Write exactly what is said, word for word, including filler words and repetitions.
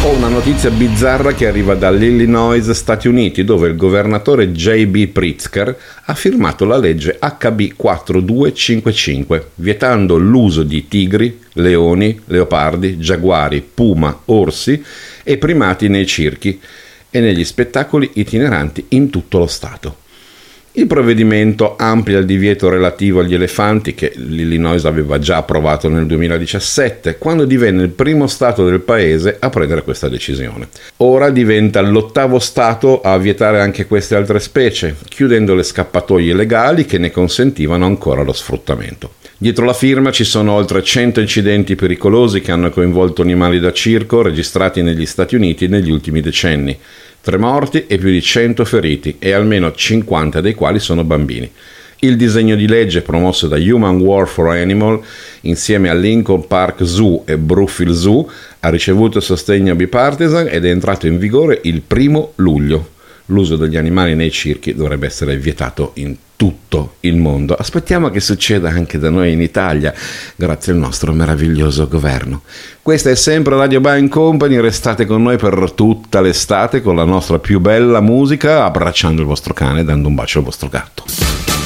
Ho una notizia bizzarra che arriva dall'Illinois, Stati Uniti, dove il governatore J B Pritzker ha firmato la legge H B quarantadue cinquantacinque, vietando l'uso di tigri, leoni, leopardi, giaguari, puma, orsi e primati nei circhi e negli spettacoli itineranti in tutto lo Stato. Il provvedimento amplia il divieto relativo agli elefanti che l'Illinois aveva già approvato nel duemiladiciassette, quando divenne il primo Stato del paese a prendere questa decisione. Ora diventa l'ottavo Stato a vietare anche queste altre specie, chiudendo le scappatoie legali che ne consentivano ancora lo sfruttamento. Dietro la firma ci sono oltre cento incidenti pericolosi che hanno coinvolto animali da circo registrati negli Stati Uniti negli ultimi decenni. Tre morti e più di cento feriti, e almeno cinquanta dei quali sono bambini. Il disegno di legge, promosso da Human War for Animal insieme a Lincoln Park Zoo e Brookfield Zoo, ha ricevuto sostegno bipartisan ed è entrato in vigore il primo luglio. L'uso degli animali nei circhi dovrebbe essere vietato in tutto il mondo. Aspettiamo che succeda anche da noi in Italia, grazie al nostro meraviglioso governo. Questa è sempre Radio Bang Company, restate con noi per tutta l'estate con la nostra più bella musica, abbracciando il vostro cane e dando un bacio al vostro gatto.